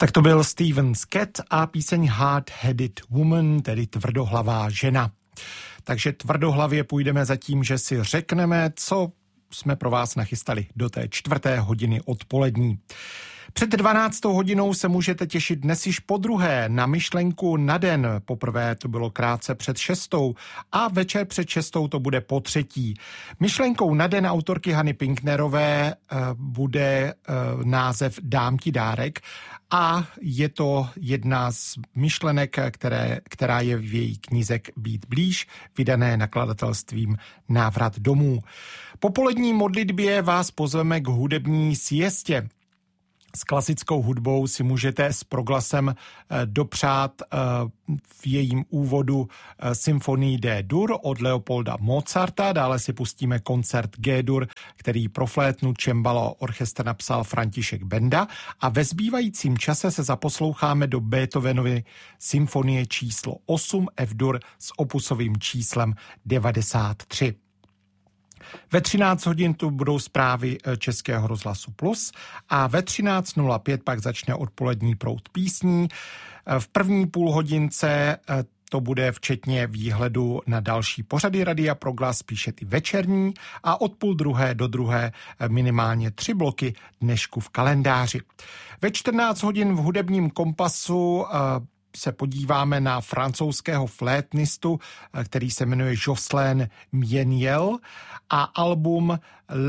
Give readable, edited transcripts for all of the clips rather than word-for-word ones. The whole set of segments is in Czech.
Tak to byl Steven Scat a píseň Hard-Headed Woman, tedy tvrdohlavá žena. Takže tvrdohlavě půjdeme za tím, že si řekneme, co jsme pro vás nachystali do té 4. hodiny odpolední. Před 12. hodinou se můžete těšit dnes již podruhé na myšlenku na den. Poprvé to bylo krátce před 6. a večer před 6. to bude po 3. Myšlenkou na den autorky Hany Pinknerové bude název Dám ti dárek a je to jedna z myšlenek, která je v její knize Být blíž, vydané nakladatelstvím Návrat domů. Po polední modlitbě vás pozveme k hudební siestě. S klasickou hudbou si můžete s proglasem dopřát v jejím úvodu symfonii D-dur od Leopolda Mozarta, dále si pustíme koncert G-dur, který pro flétnu, čembalo a orchestr napsal František Benda a ve zbývajícím čase se zaposloucháme do Beethovenovy symfonie číslo 8 F-dur s opusovým číslem 93. Ve 13 hodin tu budou zprávy Českého rozhlasu Plus a ve 13:05 pak začne odpolední proud písní. V první půlhodince to bude včetně výhledu na další pořady Radia Proglas, spíše ty večerní, a od 12:30 do 2 minimálně 3 bloky dnešku v kalendáři. Ve 14 hodin v hudebním kompasu se podíváme na francouzského flétnistu, který se jmenuje Jocelyn Mieniel a album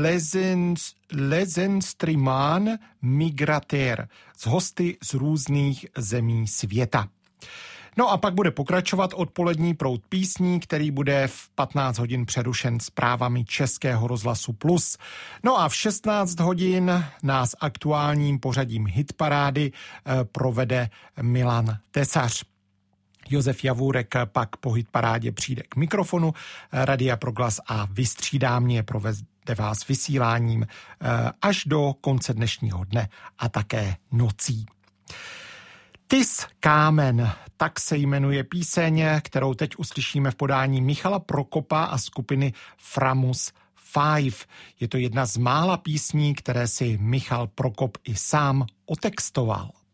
Les Instruments Migrataires s hosty z různých zemí světa. No a pak bude pokračovat odpolední proud písní, který bude v 15 hodin přerušen zprávami Českého rozhlasu Plus. No a v 16 hodin nás aktuálním pořadím hitparády provede Milan Tesař. Josef Javůrek pak po hitparádě přijde k mikrofonu Radia Proglas a vystřídá mě, provede vás vysíláním až do konce dnešního dne a také nocí. Tys kámen, tak se jmenuje píseň, kterou teď uslyšíme v podání Michala Prokopa a skupiny Framus 5. Je to jedna z mála písní, které si Michal Prokop i sám otextoval.